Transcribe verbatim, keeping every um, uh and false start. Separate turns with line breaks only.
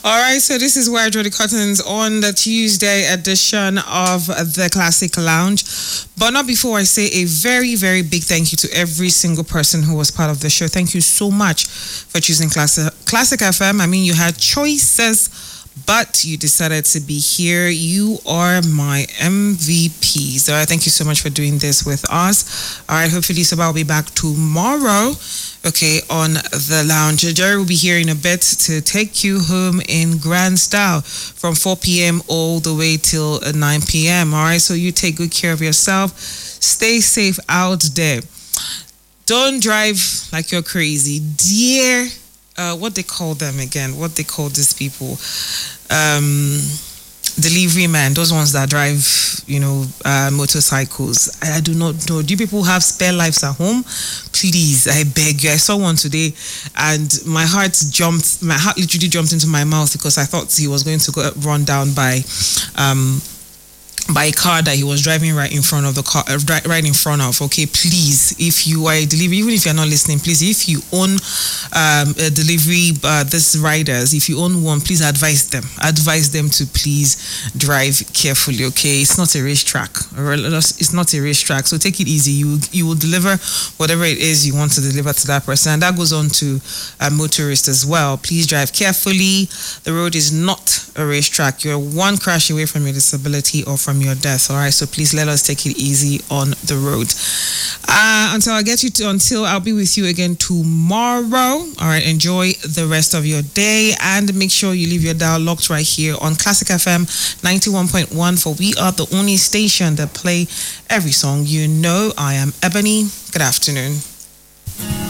All right, so this is where I draw the curtains on the Tuesday edition of the Classic Lounge. But not before I say a very, very big thank you to every single person who was part of the show. Thank you so much for choosing Classic, Classic F M. I mean, you had choices, but you decided to be here. You are my M V Ps. All right, thank you so much for doing this with us. All right, hopefully Soba will be back tomorrow. Okay, on the lounge. Jerry will be here in a bit to take you home in grand style from four p.m. all the way till nine p.m. All right, so you take good care of yourself. Stay safe out there. Don't drive like you're crazy. Dear, uh, what they call them again? What they call these people? Um... Delivery man, those ones that drive, you know, uh, motorcycles. I, I do not know. Do you people have spare lives at home? Please, I beg you. I saw one today, and my heart jumped. My heart literally jumped into my mouth because I thought he was going to go run down by, um, by a car that he was driving right in front of the car, uh, right, right in front of. Okay, please, if you are a delivery, even if you're not listening, please, if you own um, a delivery, uh, this riders, if you own one, please advise them. Advise them to please drive carefully. Okay, it's not a racetrack. It's not a racetrack, so take it easy. You you will deliver whatever it is you want to deliver to that person, and that goes on to a motorist as well. Please drive carefully. The road is not a racetrack. You're one crash away from your disability or from your death. All right, so please let us take it easy on the road. Uh, until I get you to, until I'll be with you again tomorrow. All right, enjoy the rest of your day and make sure you leave your dial locked right here on Classic F M ninety-one point one, for we are the only station that play every song you know. I am Ebony. Good afternoon.